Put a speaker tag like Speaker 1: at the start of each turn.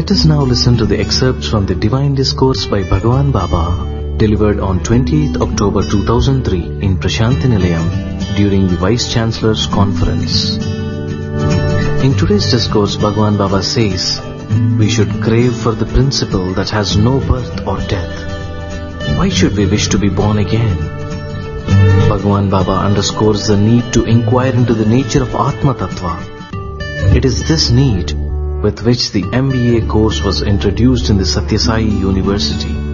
Speaker 1: Let us now listen to the excerpts from the Divine Discourse by Bhagwan Baba, delivered on 20th October 2003 in Prashanti Nilayam during the Vice Chancellor's Conference. In today's discourse, Bhagwan Baba says, we should crave for the principle that has no birth or death. Why should we wish to be born again? Bhagwan Baba underscores the need to inquire into the nature of Atma Tattva. It is this need with which the MBA course was introduced in the Satya Sai University.